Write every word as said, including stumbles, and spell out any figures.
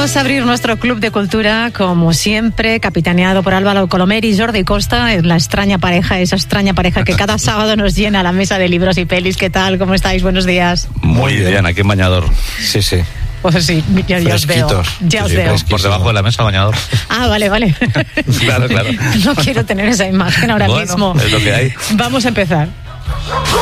Vamos a abrir nuestro club de cultura, como siempre, capitaneado por Álvaro Colomer y Jordi Costa, la extraña pareja, esa extraña pareja que cada sábado nos llena la mesa de libros y pelis. ¿Qué tal? ¿Cómo estáis? Buenos días. Muy bien, aquí en bañador. Sí, sí. Pues sí, ya, ya os veo. Ya os sí, veo. Por debajo de la mesa, bañador. Ah, vale, vale. Claro, claro. No quiero tener esa imagen ahora bueno, mismo. Es lo que hay. Vamos a empezar.